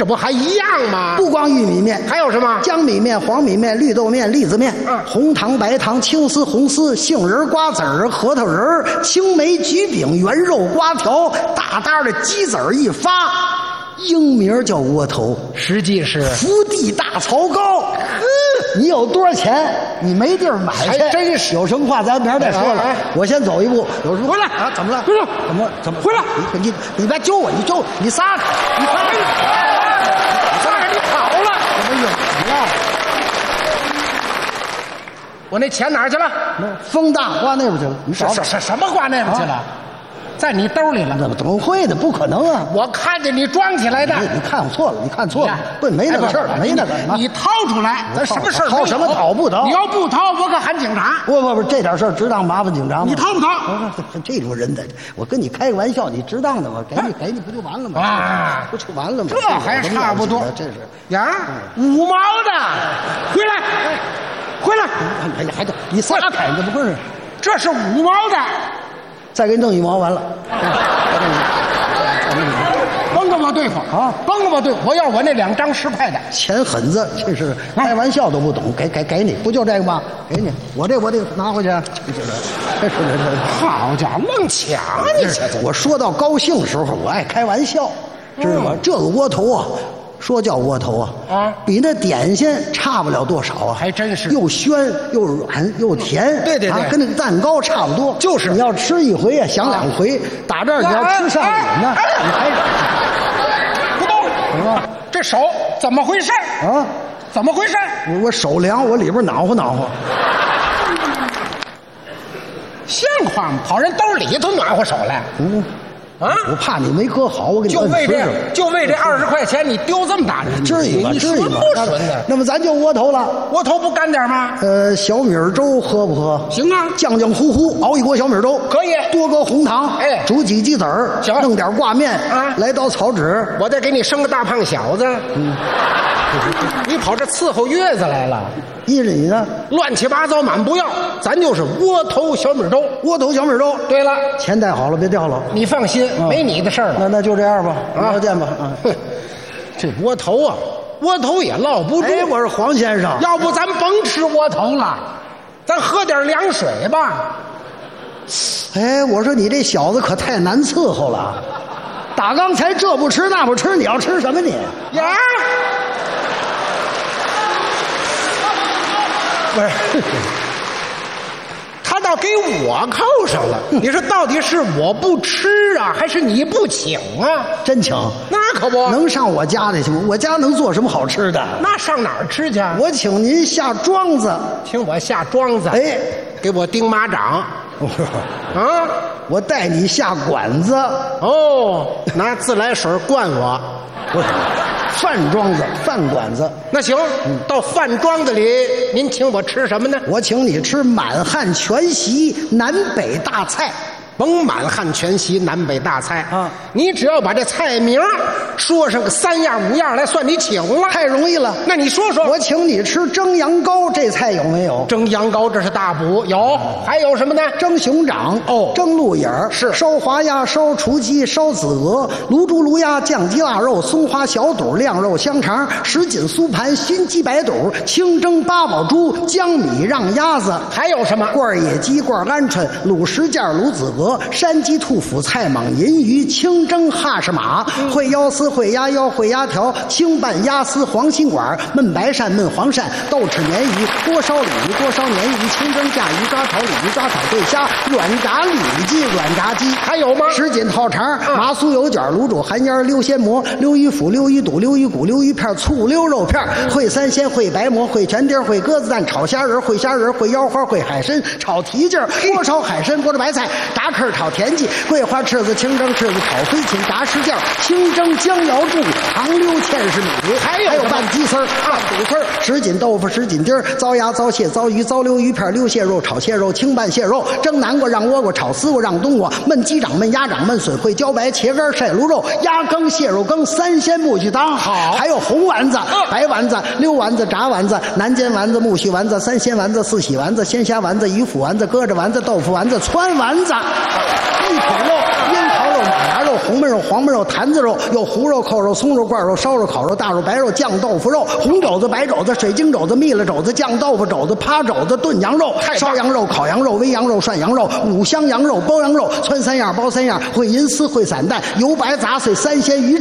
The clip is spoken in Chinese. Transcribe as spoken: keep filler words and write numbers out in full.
这不还一样吗？ 不光玉米面， 还有什么？ 江米面、黄米面、绿豆面、栗子面， 嗯， 红糖、白糖、青丝、红丝、杏仁、瓜子儿、核桃仁儿、青梅、橘饼、圆肉、瓜条，大大的鸡子儿一发，英名叫窝头， 实际是福地大草糕。你有多少钱？你没地儿买去， 还真是。 有什么话咱明儿再说了。 哎哎哎我先走一步。有什么回来啊？怎么了？ 回来！ 怎么怎么回来！ 你你你别揪我！你揪你撒开！你撒开！ 你撒开！你跑了！ 怎么有你啊？ 我那钱哪儿去了？ 风大刮那边去了。你找找什什什么挂那边去了？啊在你兜里了？ 怎么怎么会的？不可能啊！ 我看见你装起来的。 你你看我错了，你看错了。不，没那个事儿，没那个。 你掏出来，咱什么事儿掏什么掏不掏？ 你要不掏，我可喊警察。 不不不，这点事儿值当麻烦警察吗？ 你掏不掏？ 这种人的，我跟你开个玩笑，你值当的吗？给你给你不就完了吗？ 啊， 不就完了吗？ 这还差不多。 这是呀，五毛的，回来，回来！ 哎呀，还得你撒开，这不是？ 这是五毛的。 再给你弄一毛，完了。 甭跟我对付啊！ 甭跟我对付！我要我那两张十块的。 钱狠子，这是开玩笑都不懂，给给给你，不就这个吗？给你，我这我这拿回去。这是这是这。 好家伙，愣抢啊你！ 我说到高兴的时候，我爱开玩笑，知道吗？这个窝头啊。说叫窝头啊， 啊， 比那点心差不了多少啊， 还真是， 又鲜又软又甜， 对对对， 啊，跟那个蛋糕差不多。 就是你要吃一回啊，想两回，打这儿你要吃上瘾呢，你还不动， 什么？ 这手怎么回事啊？ 怎么回事？ 我我手凉，我里边暖和暖和。 像话吗？跑人兜里头暖和手来。 嗯。啊！我怕你没搁好，我给你就为这就为这二十块钱，你丢这么大的， 至于吗？至于吗？ 不纯的。 那么咱就窝头了， 窝头不干点吗？ 呃，小米粥喝不喝？ 行啊， 浆浆糊糊熬一锅小米粥可以， 多搁红糖， 哎， 煮几鸡子儿， 行， 弄点挂面啊， 来刀草纸， 我再给你生个大胖小子。嗯，你跑这伺候月子来了？ 依着你呢， 乱七八糟满不要，咱就是窝头小米粥， 窝头小米粥。 对了， 钱带好了，别掉了。 你放心， 嗯、 没你的事儿了。 那那就这样吧， 啊， 再见吧。啊， 这窝头啊，窝头也落不住。 哎，我是黄先生， 要不咱甭吃窝头了，咱喝点凉水吧。 哎，我说你这小子可太难伺候了，打刚才这不吃那不吃，你要吃什么你？ 呀！不是，他倒给我扣上了。你说到底是我不吃啊，还是你不请啊？ 真请？ 那可不能上我家里去吗？我家能做什么好吃的？ 那上哪儿吃去？ 我请您下庄子， 请我下庄子。 哎， 给我钉马掌。啊， 我带你下馆子。 哦，拿自来水灌我。 不是。饭庄子，饭馆子， 那行，嗯、到饭庄子里，您请我吃什么呢？ 我请你吃满汉全席南北大菜。 甭满汉全席南北大菜啊！ 你只要把这菜名说上个三样五样来，算你请了。 太容易了。 那你说说， 我请你吃蒸羊羔，这菜有没有？ 蒸羊羔这是大补，有。还有什么呢？ 蒸熊掌， 哦， 蒸鹿眼儿， 是烧滑鸭、烧雏鸡、烧子鹅、卤猪、卤鸭、酱鸡、腊肉、松花小肚、晾肉香肠、什锦酥盘、新鸡白肚、清蒸八宝猪、江米让鸭子。 还有什么？ 罐野鸡、罐鹌鹑、卤什件、卤子鹅。山鸡、兔脯、菜蟒、银鱼、清蒸哈士马、烩腰丝、烩鸭腰、烩鸭条、清拌鸭丝、黄心管、焖白鳝、焖黄鳝、豆豉鲶鱼、锅烧鲤鱼、锅烧鲶鱼、清蒸甲鱼、抓炒鲤鱼、抓炒对虾、软炸里脊、软炸鸡。 还有吗？ 什锦套肠、啊、麻酥油卷、卤煮寒烟、溜鲜蘑、溜鱼腐、溜鱼肚、溜鱼骨、溜鱼片、醋溜肉片、烩三鲜、烩白馍、烩全丁、烩鸽子蛋、炒虾仁、烩虾仁、烩腰花、烩海参、炒蹄筋、锅烧海参、锅着白菜、炸翅、炒田鸡、桂花翅子、清蒸翅子、炒飞禽、炸石件、清蒸姜瑶柱、糖溜芡实米， 还有还有拌鸡丝儿、拌肚丝儿、什锦豆腐、什锦丁、糟鸭、糟蟹、糟鱼、糟溜鱼片、溜蟹肉、炒蟹肉、清拌蟹肉、蒸南瓜、让倭瓜、炒丝瓜、让冬瓜、焖鸡掌、焖鸭掌、焖笋烩茭白、茄干、晒卤肉、鸭羹、蟹肉羹、三鲜木须汤。 好， 还有红丸子、白丸子、溜丸子、炸丸子、南煎丸子、木须丸子、三鲜丸子、四喜丸子、鲜虾丸子、鱼腐丸子、鸽子丸子、豆腐丸子、汆丸子。一口肉、樱桃肉、马牙肉、 肉、红焖肉、黄焖肉、坛子肉，有糊肉、扣肉、松肉、罐肉、烧肉、烤肉、大肉、白肉、酱豆腐肉、红肘子、白肘子、水晶肘子、蜜了肘子、酱豆腐肘子、趴肘子、炖羊肉、烧羊肉、烤羊肉、煨羊肉、涮羊肉、五香羊肉、包羊肉、汆三样、包三样，烩银丝、烩散蛋、油白杂碎、三鲜鱼。